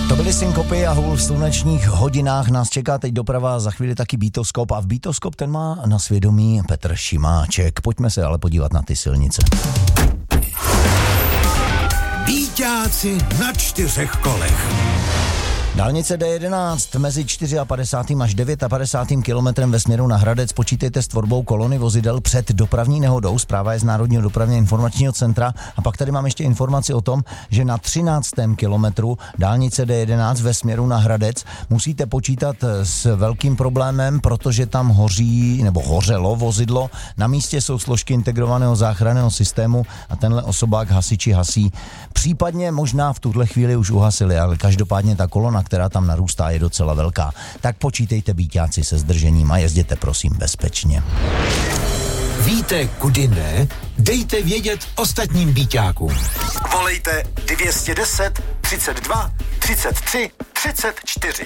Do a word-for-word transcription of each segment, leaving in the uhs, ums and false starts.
To byly synkopy a hůl v slunečních hodinách. Nás čeká teď doprava, za chvíli taky Beatoskop a v Beatoskop ten má na svědomí Petr Šimáček. Pojďme se ale podívat na ty silnice. Bíťáci na čtyřech kolech. Dálnice D jedenáct mezi padesát čtyři až padesát devět kilometrem ve směru na Hradec. Počítejte s tvorbou kolony vozidel před dopravní nehodou. Zpráva je z Národního dopravně informačního centra. A pak tady mám ještě informaci o tom, že na třináctém kilometru dálnice D jedenáct ve směru na Hradec musíte počítat s velkým problémem, protože tam hoří nebo hořelo vozidlo. Na místě jsou složky integrovaného záchranného systému a tenhle osobák hasiči hasí. Případně možná v tuhle chvíli už uhasili, ale každopádně ta kolona, která tam narůstá, je docela velká. Tak počítejte, bíťáci, se zdržením a jezděte prosím bezpečně. Víte, kudy ne? Dejte vědět ostatním bíťákům. Volejte dvě stě deset, třicet dva, třicet tři, třicet čtyři.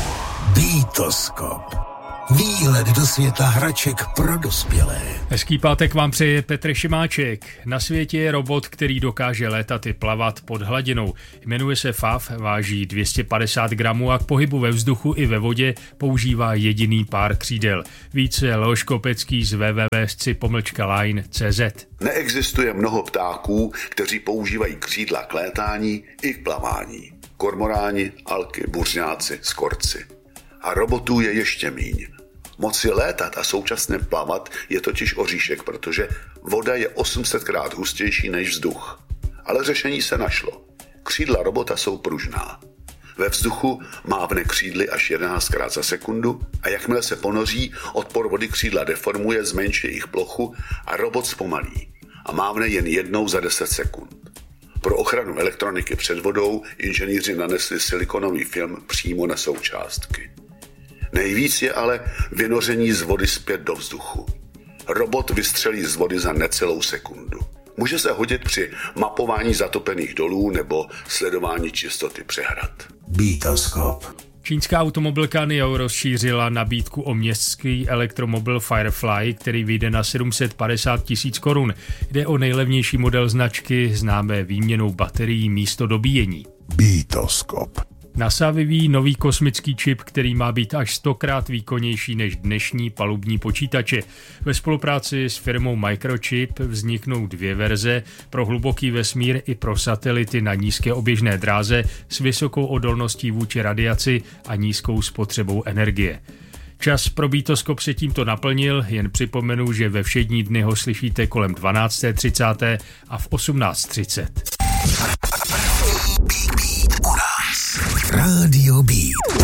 Beatoskop. Výhled do světa hraček pro dospělé. Hezký pátek vám přeje Petr Šimáček. Na světě je robot, který dokáže létat i plavat pod hladinou. Jmenuje se Fav, váží dvě stě padesát gramů a k pohybu ve vzduchu i ve vodě používá jediný pár křídel. Více Leoš Kopecký z w w w tečka scip line tečka c z. Neexistuje mnoho ptáků, kteří používají křídla k létání i k plavání. Kormoráni, alky, buřňáci, skorci. A robotů je ještě míň. Moci létat a současně plavat je totiž oříšek, protože voda je osm set krát hustější než vzduch. Ale řešení se našlo. Křídla robota jsou pružná. Ve vzduchu mávne křídly až jedenáct krát za sekundu a jakmile se ponoří, odpor vody křídla deformuje, zmenšuje jejich plochu a robot zpomalí. A mávne jen jednou za deset sekund. Pro ochranu elektroniky před vodou inženýři nanesli silikonový film přímo na součástky. Nejvíc je ale vynoření z vody zpět do vzduchu. Robot vystřelí z vody za necelou sekundu. Může se hodit při mapování zatopených dolů nebo sledování čistoty přehrad. Beatoskop. Čínská automobilka Nio rozšířila nabídku o městský elektromobil Firefly, který vyjde na sedm set padesát tisíc korun. Jde o nejlevnější model značky, známé výměnou baterií místo dobíjení. Beatoskop. NASA vyvíjí nový kosmický čip, který má být až stokrát výkonnější než dnešní palubní počítače. Ve spolupráci s firmou Microchip vzniknou dvě verze pro hluboký vesmír i pro satelity na nízké oběžné dráze s vysokou odolností vůči radiaci a nízkou spotřebou energie. Čas pro Beatoskop se tímto naplnil, jen připomenu, že ve všední dny ho slyšíte kolem dvanáct třicet a v osmnáct třicet. Rádio Beat.